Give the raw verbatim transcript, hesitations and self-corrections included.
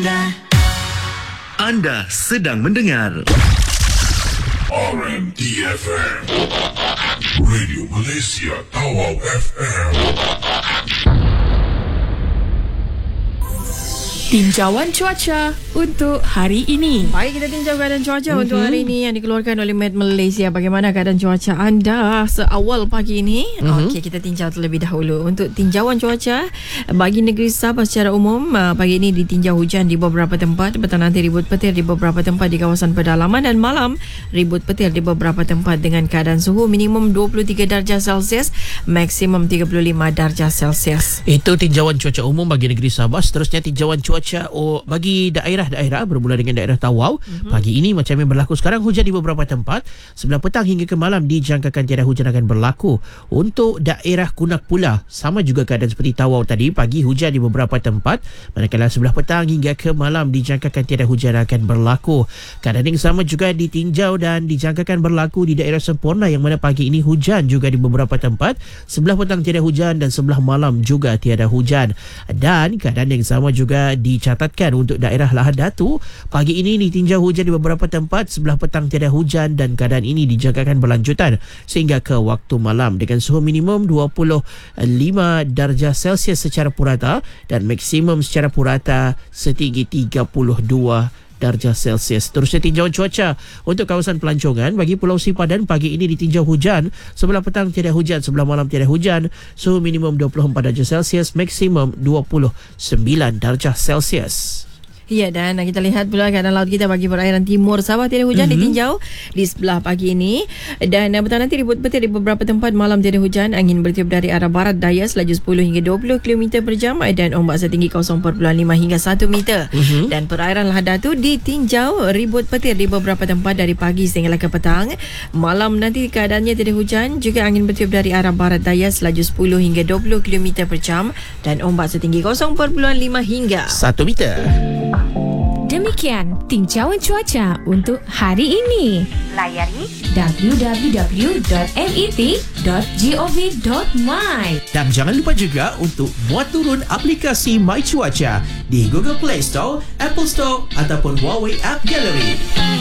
anda. Anda sedang mendengar R M D F M, Radio Malaysia Tawau F M. Tinjauan cuaca untuk hari ini. Baik, kita tinjau keadaan cuaca mm-hmm. untuk hari ini yang dikeluarkan oleh Met Malaysia. Bagaimana keadaan cuaca anda seawal pagi ini? Mm-hmm. Okey, kita tinjau terlebih dahulu. Untuk tinjauan cuaca bagi negeri Sabah secara umum, pagi ini ditinjau hujan di beberapa tempat, petang nanti ribut petir di beberapa tempat di kawasan pedalaman, dan malam ribut petir di beberapa tempat dengan keadaan suhu minimum dua puluh tiga darjah Celsius, maksimum tiga puluh lima darjah Celsius. Itu tinjauan cuaca umum bagi negeri Sabah. Seterusnya tinjauan cuaca Oh, bagi daerah-daerah bermula dengan daerah Tawau. Mm-hmm. Pagi ini macam yang berlaku sekarang, hujan di beberapa tempat. Sebelah petang hingga ke malam dijangkakan tiada hujan akan berlaku. Untuk daerah Kunak pula, sama juga keadaan seperti Tawau tadi. Pagi hujan di beberapa tempat, manakala sebelah petang hingga ke malam dijangkakan tiada hujan akan berlaku. Keadaan yang sama juga ditinjau dan dijangkakan berlaku di daerah Semporna, yang mana pagi ini hujan juga di beberapa tempat. Sebelah petang tiada hujan dan sebelah malam juga tiada hujan. Dan keadaan yang sama juga di dicatatkan untuk daerah Lahad Datu. Pagi ini ditinjau hujan di beberapa tempat, sebelah petang tiada hujan, dan keadaan ini dijangkakan berlanjutan sehingga ke waktu malam dengan suhu minimum dua puluh lima darjah Celsius secara purata dan maksimum secara purata setinggi tiga puluh dua darjah Celsius. Terusnya tinjauan cuaca untuk kawasan pelancongan bagi Pulau Sipadan. Pagi ini ditinjau hujan, sebelah petang tiada hujan, sebelah malam tiada hujan, suhu minimum dua puluh empat darjah Celsius, maksimum dua puluh sembilan darjah Celsius. Ya, dan kita lihat pula keadaan laut kita bagi perairan timur Sabah tiada hujan mm-hmm. ditinjau di sebelah pagi ini, dan petang nanti ribut petir di beberapa tempat, malam tiada hujan, angin bertiup dari arah barat daya selaju sepuluh hingga dua puluh kilometer per jam, dan ombak setinggi kosong perpuluhan lima hingga satu meter. Mm-hmm. Dan perairan Lahad Datu ditinjau ribut petir di beberapa tempat dari pagi sehingga ke petang. Malam nanti keadaannya tiada hujan, juga angin bertiup dari arah barat daya selaju sepuluh hingga dua puluh kilometer per jam, dan ombak setinggi kosong perpuluhan lima hingga satu meter. Demikian tinjauan cuaca untuk hari ini. Layari w w w dot met dot gov dot my. Dan jangan lupa juga untuk buat turun aplikasi My Cuaca di Google Play Store, Apple Store ataupun Huawei App Gallery.